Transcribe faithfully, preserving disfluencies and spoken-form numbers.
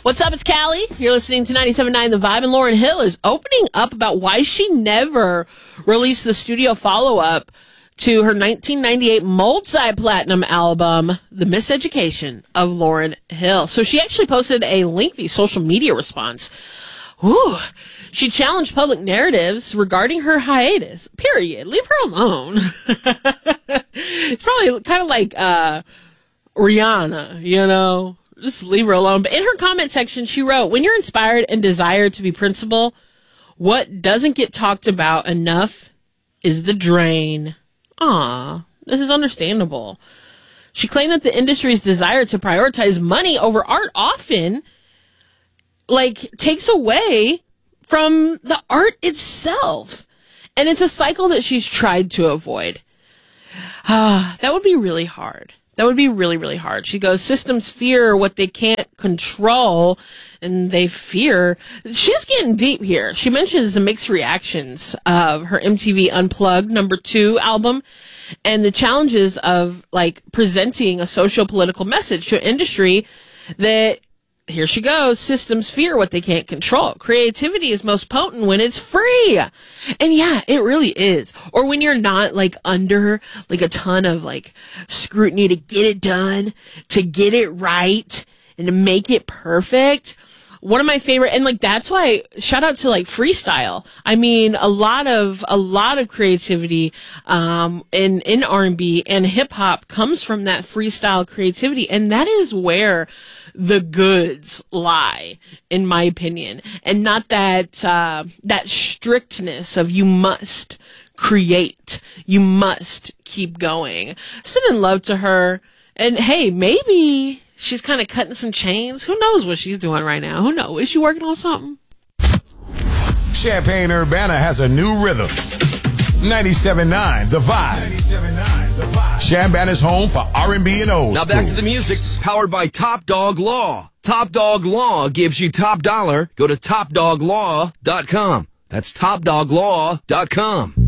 What's up? It's Callie. You're listening to ninety-seven point nine The Vibe, and Lauryn Hill is opening up about why she never released the studio follow-up to her nineteen ninety-eight multi-platinum album, The Miseducation of Lauryn Hill. So she actually posted a lengthy social media response. Whew. She challenged public narratives regarding her hiatus. Period. Leave her alone. It's probably kind of like uh, Rihanna, you know? Just leave her alone. But in her comment section, she wrote, when you're inspired and desire to be principal, what doesn't get talked about enough is the drain. Aw, this is understandable. She claimed that the industry's desire to prioritize money over art often, like, takes away from the art itself. And it's a cycle that she's tried to avoid. Ah, that would be really hard. That would be really, really hard. She goes, systems fear what they can't control, and they fear. She's getting deep here. She mentions the mixed reactions of her M T V Unplugged number two album and the challenges of, like, presenting a socio-political message to an industry that, here she goes, systems fear what they can't control. Creativity is most potent when it's free. And yeah, it really is. Or when you're not like under like a ton of like scrutiny to get it done, to get it right, and to make it perfect. One of my favorite, and like that's why shout out to like freestyle. I mean, a lot of a lot of creativity um in in R and B and hip hop comes from that freestyle creativity, and that is where the goods lie, in my opinion, and not that uh that strictness of you must create, you must keep going. Sending love to her, and hey, maybe she's kind of cutting some chains. Who knows what she's doing right now? Who knows? Is she working on something? Champaign-Urbana has a new rhythm. ninety-seven point nine The Vibe. ninety-seven point nine The Vibe. Champaign is home for R and B and old Now school. back to the music, powered by Top Dog Law. Top Dog Law gives you top dollar. Go to top dog law dot com. That's top dog law dot com.